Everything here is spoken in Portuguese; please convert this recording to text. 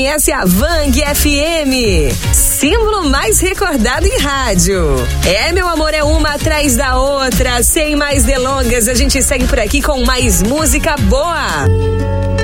conhece a Vang FM, símbolo mais recordado em rádio. Meu amor, é uma atrás da outra. Sem mais delongas, a gente segue por aqui com mais música boa.